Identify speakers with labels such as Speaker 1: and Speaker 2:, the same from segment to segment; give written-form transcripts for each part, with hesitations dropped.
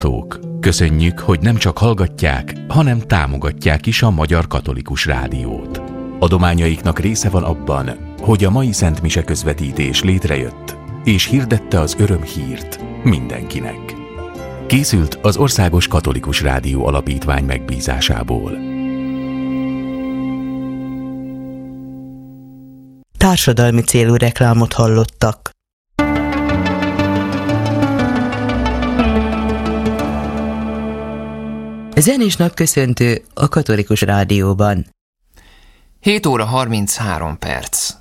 Speaker 1: hallgatók! Köszönjük, hogy nem csak hallgatják, hanem támogatják is a Magyar Katolikus Rádiót. Adományaiknak része van abban, hogy a mai Szent Mise közvetítés létrejött, és hirdette az örömhírt mindenkinek. Készült az Országos Katolikus Rádió Alapítvány megbízásából.
Speaker 2: Társadalmi célú reklámot hallottak. Zenés napköszöntő a Katolikus Rádióban.
Speaker 3: 7 óra 33 perc.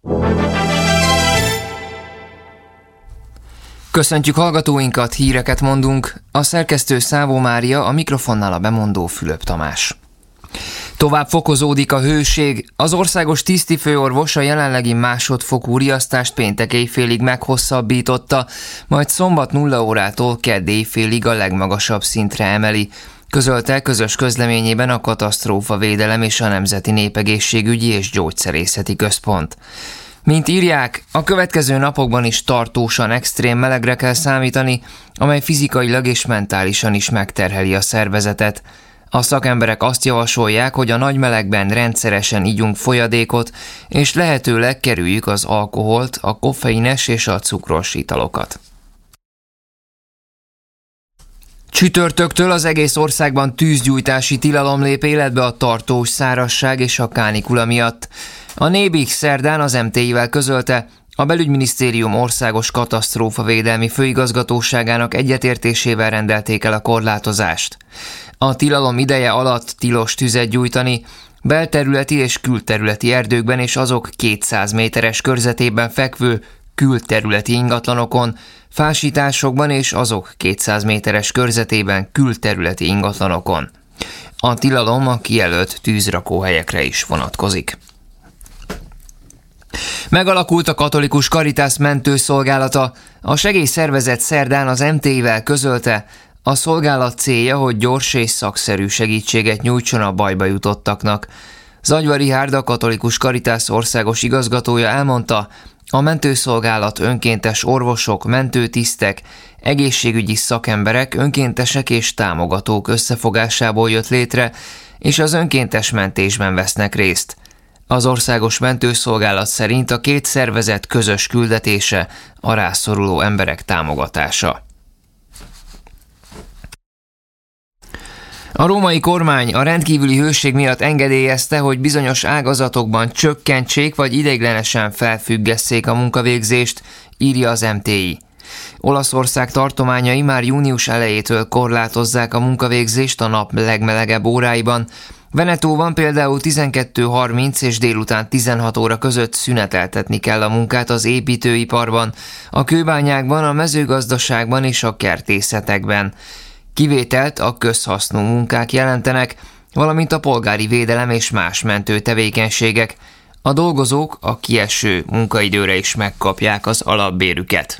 Speaker 3: Köszöntjük hallgatóinkat, híreket mondunk. A szerkesztő Szávó Mária, a mikrofonnál a bemondó Fülöp Tamás. Tovább fokozódik a hőség. Az országos tisztifőorvos a jelenlegi másodfokú riasztást péntek éjfélig meghosszabbította, majd szombat 0 órától kedd éjfélig a legmagasabb szintre emeli. Közölte közös közleményében a Katasztrófavédelem és a Nemzeti Népegészségügyi és Gyógyszerészeti Központ. Mint írják, a következő napokban is tartósan extrém melegre kell számítani, amely fizikailag és mentálisan is megterheli a szervezetet. A szakemberek azt javasolják, hogy a nagy melegben rendszeresen igyunk folyadékot, és lehetőleg kerüljük az alkoholt, a koffeines és a cukros italokat. Csütörtöktől az egész országban tűzgyújtási tilalom lép életbe a tartós szárazság és a kánikula miatt. A Nébik szerdán az MTI-vel közölte, a Belügyminisztérium országos katasztrófavédelmi főigazgatóságának egyetértésével rendelték el a korlátozást. A tilalom ideje alatt tilos tüzet gyújtani, belterületi és külterületi erdőkben és azok 200 méteres körzetében fekvő külterületi ingatlanokon, fásításokban és azok 200 méteres körzetében külterületi ingatlanokon. A tilalom a kijelölt tűzrakóhelyekre is vonatkozik. Megalakult a Katolikus Caritas mentőszolgálata. A segélyszervezet szerdán az MTI-vel közölte, a szolgálat célja, hogy gyors és szakszerű segítséget nyújtson a bajba jutottaknak. Zagyva Richárd, a Katolikus Caritas országos igazgatója elmondta, a mentőszolgálat önkéntes orvosok, mentőtisztek, egészségügyi szakemberek, önkéntesek és támogatók összefogásából jött létre, és az önkéntes mentésben vesznek részt. Az országos mentőszolgálat szerint a két szervezet közös küldetése a rászoruló emberek támogatása. A római kormány a rendkívüli hőség miatt engedélyezte, hogy bizonyos ágazatokban csökkentsék vagy ideiglenesen felfüggesszék a munkavégzést, írja az MTI. Olaszország tartományai már június elejétől korlátozzák a munkavégzést a nap legmelegebb óráiban. Venetóban például 12:30 és délután 16 óra között szüneteltetni kell a munkát az építőiparban, a kőbányákban, a mezőgazdaságban és a kertészetekben. Kivételt a közhasznú munkák jelentenek, valamint a polgári védelem és más mentő tevékenységek. A dolgozók a kieső munkaidőre is megkapják az alapbérüket.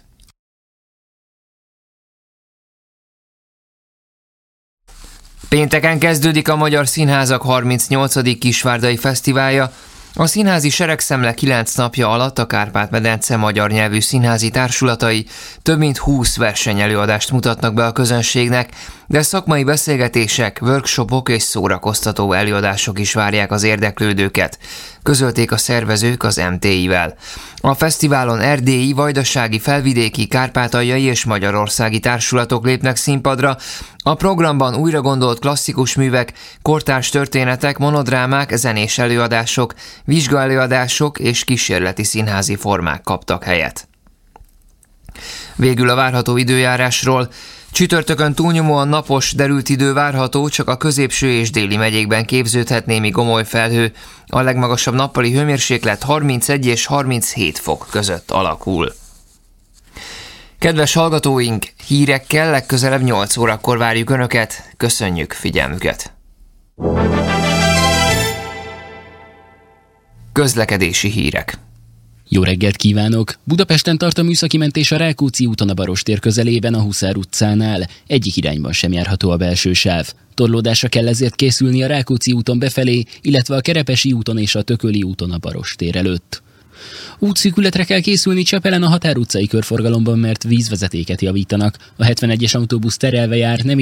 Speaker 3: Pénteken kezdődik a Magyar Színházak 38. Kisvárdai Fesztiválja. A színházi seregszemle 9 napja alatt a Kárpát-medence magyar nyelvű színházi társulatai több mint 20 versenyelőadást mutatnak be a közönségnek, de szakmai beszélgetések, workshopok és szórakoztató előadások is várják az érdeklődőket, közölték a szervezők az MTI-vel. A fesztiválon erdélyi, vajdasági, felvidéki, kárpátaljai és magyarországi társulatok lépnek színpadra. A programban újra gondolt klasszikus művek, kortárs történetek, monodrámák, zenés előadások, vizsgaelőadások és kísérleti színházi formák kaptak helyet. Végül a várható időjárásról. Csütörtökön túlnyomóan napos, derült idő várható, csak a középső és déli megyékben képződhet némi gomoly felhő. A legmagasabb nappali hőmérséklet 31 és 37 fok között alakul. Kedves hallgatóink, hírekkel legközelebb 8 órakor várjuk Önöket. Köszönjük figyelmüket! Közlekedési hírek.
Speaker 4: Jó reggelt kívánok! Budapesten tart a műszaki mentés a Rákóczi úton a Barostér közelében a Huszár utcánál. Egyik irányban sem járható a belső sáv. Torlódásra kell ezért készülni a Rákóczi úton befelé, illetve a Kerepesi úton és a Tököli úton a Barostér előtt. Útszűkületre kell készülni Csepelen a Határ utcai körforgalomban, mert vízvezetéket javítanak. A 71-es autóbusz terelve jár, nem